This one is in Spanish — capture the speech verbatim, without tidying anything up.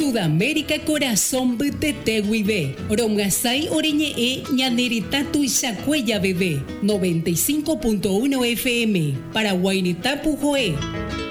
Sudamérica Corazón Betete Huive. Romgasai Oreñe E Ñaneritatu Ishacuella Bebé. noventa y cinco punto uno F M. Paraguainita Pujoe.